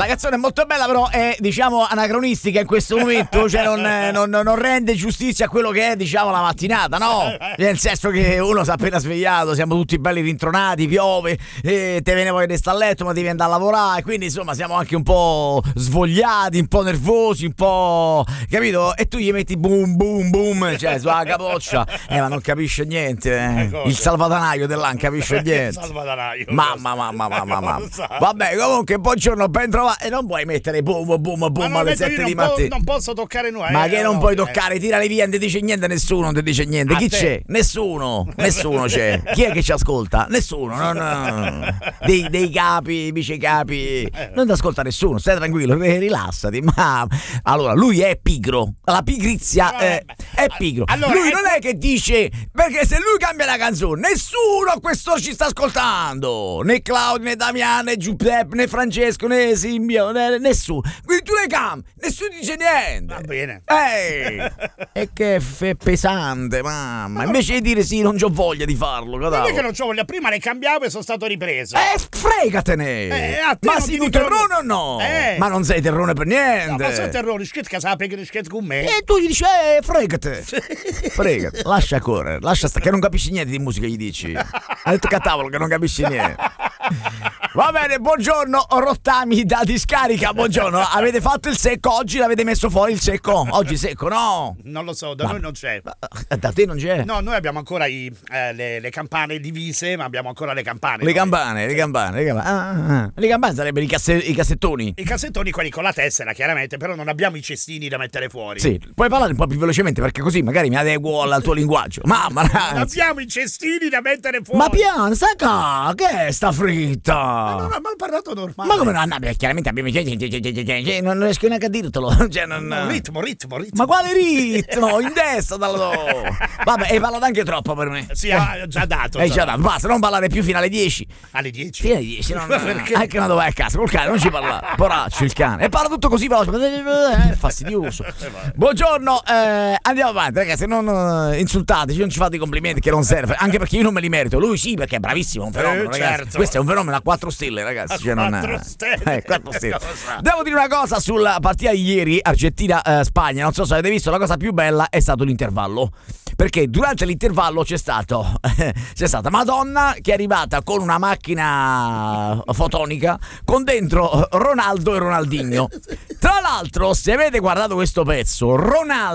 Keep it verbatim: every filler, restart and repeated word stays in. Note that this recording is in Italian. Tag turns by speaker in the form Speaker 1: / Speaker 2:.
Speaker 1: canzone è molto bella, però è, diciamo, anacronistica in questo momento, cioè non, non, non rende giustizia a quello che è, diciamo, la mattinata, no? Nel senso che uno si è appena svegliato, siamo tutti belli rintronati, piove, e te viene poi di stare a letto, ma devi andare a lavorare, quindi insomma siamo anche un po' svogliati, un po' nervosi, un po', capito? E tu gli metti boom boom boom, cioè sulla capoccia, eh ma non capisce niente, eh. Il salvadanaio dell'A non capisce niente.
Speaker 2: Salvadanaio.
Speaker 1: Mamma, mamma, mamma, mamma. Vabbè, comunque buongiorno, ben trovato. E non puoi mettere boom boom boom alle sette di mattina.
Speaker 2: Non posso toccare nulla.
Speaker 1: Ma
Speaker 2: eh,
Speaker 1: che non
Speaker 2: no,
Speaker 1: puoi
Speaker 2: eh.
Speaker 1: toccare, tirale via, non ti dice niente nessuno, non ti dice niente.
Speaker 2: A
Speaker 1: Chi
Speaker 2: te.
Speaker 1: c'è? Nessuno, nessuno c'è. Chi è che ci ascolta? Nessuno, no, no. Dei, dei capi, vice capi. Non ti ascolta nessuno, stai tranquillo, rilassati. Ma allora, lui è pigro. La pigrizia eh, è pigro.
Speaker 2: Allora,
Speaker 1: lui
Speaker 2: è-
Speaker 1: non è che dice, perché se lui cambia la canzone, nessuno a questo ci sta ascoltando. Né Claudio, né Damiano, né Giuseppe, né Francesco, né Simbio, né nessuno. Quindi tu le cambi, nessuno dice niente.
Speaker 2: Va bene.
Speaker 1: Ehi, e che f- pesante, mamma. Invece di dire sì, non c'ho voglia di farlo,
Speaker 2: Non è
Speaker 1: cadavolo.
Speaker 2: che non c'ho voglia, prima le cambiavo e sono stato ripreso.
Speaker 1: Eh, fregatene!
Speaker 2: Eh, a te
Speaker 1: ma
Speaker 2: non
Speaker 1: sei
Speaker 2: ti
Speaker 1: un
Speaker 2: dicono-
Speaker 1: terrone o no?
Speaker 2: Eh.
Speaker 1: Ma non sei terrone per
Speaker 2: No,
Speaker 1: niente.
Speaker 2: ma sono terrore, scherzo che sapete che scherzo con me.
Speaker 1: E tu gli dici, eh, fregate. Fregate, lascia correre, lascia stare, che non capisci niente di musica, gli dici. Ha detto catavolo che non capisci niente. Va bene, buongiorno, rottami da discarica, buongiorno. Avete fatto il secco oggi? L'avete messo fuori il secco? Oggi secco, no?
Speaker 2: Non lo so, da
Speaker 1: Ma-
Speaker 2: noi non c'è.
Speaker 1: Da te non c'è?
Speaker 2: No, noi abbiamo ancora i, eh, le, le campane divise, ma abbiamo ancora le campane.
Speaker 1: Le
Speaker 2: noi.
Speaker 1: campane, le campane, le campane. Ah, ah, ah. Le campane sarebbero i, casse- i cassettoni.
Speaker 2: I cassettoni, quelli con la tessera, chiaramente, però non abbiamo i cestini da mettere fuori.
Speaker 1: Sì, puoi parlare un po' più velocemente perché così magari mi adeguo al tuo linguaggio. Mamma,
Speaker 2: Non
Speaker 1: ragazzi.
Speaker 2: abbiamo i cestini da mettere fuori.
Speaker 1: Ma piano, sta qua, che è sta fritta?
Speaker 2: Ma non abbiamo parlato normale.
Speaker 1: Ma come no? No, beh, chiaramente abbiamo. Non riesco neanche a dirtelo. Cioè, non...
Speaker 2: No, ritmo, ritmo, ritmo.
Speaker 1: Ma quale ritmo? In testa dallo. Vabbè, hai parlato anche troppo per me.
Speaker 2: Sì, ha già dato.
Speaker 1: Hai
Speaker 2: già
Speaker 1: già dato, basta, non parlare più fino alle dieci.
Speaker 2: Alle dieci.
Speaker 1: Fino alle dieci, non.
Speaker 2: Perché?
Speaker 1: Anche quando vai a casa, col cane, non ci parla. Poraccio il cane. E parla tutto così veloce. È fastidioso. Buongiorno, eh, andiamo avanti, ragazzi. Non eh, insultateci, non ci fate i complimenti che non serve. Anche perché io non me li merito. Lui sì, perché è bravissimo, è un fenomeno,
Speaker 2: Eh,
Speaker 1: ragazzi.
Speaker 2: certo.
Speaker 1: Questo è un fenomeno a quattro stelle, ragazzi.
Speaker 2: A
Speaker 1: Cioè, non-
Speaker 2: quattro stelle.
Speaker 1: Eh, quattro stelle.
Speaker 2: Cosa?
Speaker 1: Devo dire una cosa sulla partita di ieri, Argentina-Spagna. Non so se avete visto, la cosa più bella è stato l'intervallo. Perché durante l'intervallo c'è stato c'è stata Madonna che è arrivata con una macchina fotonica con dentro Ronaldo e Ronaldinho. Tra l'altro, se avete guardato questo pezzo, Ronaldo